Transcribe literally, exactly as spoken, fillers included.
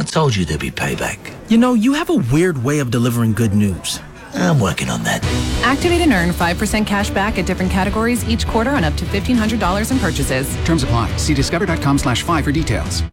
I told you there'd be payback. You know, you have a weird way of delivering good news. I'm working on that. Activate and earn five percent cash back at different categories each quarter on up to fifteen hundred dollars in purchases. Terms apply. See discover.com slash five for details.